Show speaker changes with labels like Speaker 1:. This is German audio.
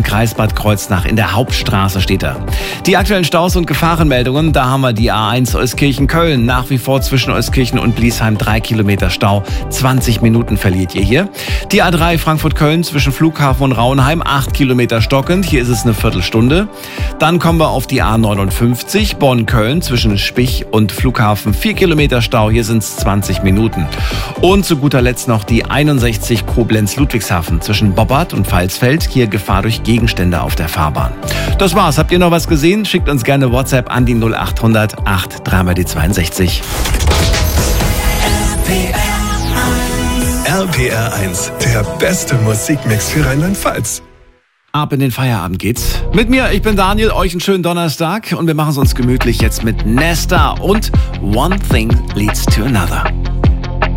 Speaker 1: Kreis Bad Kreuznach. In der Hauptstraße steht er. Die aktuellen Staus und Gefahrenmeldungen, da haben wir die A1 Euskirchen-Köln. Nach wie vor zwischen Euskirchen und Bliesheim 3 Kilometer Stau. 20 Minuten verliert ihr hier. Die A3 Frankfurt-Köln zwischen Flughafen und Rauenheim 8 Kilometer stockend. Hier ist es eine Viertelstunde. Dann kommen wir auf die A59 Bonn-Köln zwischen Spich und Flughafen 4 Kilometer Stau. Hier sind es 20 Minuten. Und zu guter Letzt noch die 61 Koblenz-Ludwigshafen zwischen Boppard und Pfalzfeld. Hier Gefahr durch Gegenstände auf der Fahrbahn. Das war's. Habt ihr noch was gesehen? Schickt uns gerne WhatsApp an die 0800 83 die 62.
Speaker 2: RPR 1, der beste Musikmix für Rheinland-Pfalz.
Speaker 1: Ab in den Feierabend geht's. Mit mir, ich bin Daniel, euch einen schönen Donnerstag und wir machen es uns gemütlich jetzt mit Nesta und One Thing Leads to Another.